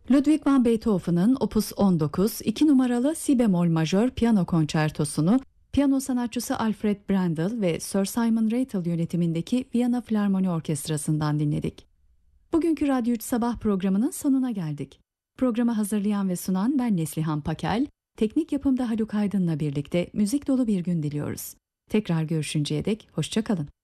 Ludwig van Beethoven'ın Opus 19 2 numaralı si bemol majör piyano konçertosunu piyano sanatçısı Alfred Brendel ve Sir Simon Rattle yönetimindeki Viyana Filarmoni Orkestrası'ndan dinledik. Bugünkü Radyo 3 Sabah programının sonuna geldik. Programı hazırlayan ve sunan ben Neslihan Pakel, teknik yapımda Haluk Aydın'la birlikte müzik dolu bir gün diliyoruz. Tekrar görüşünceye dek hoşça kalın.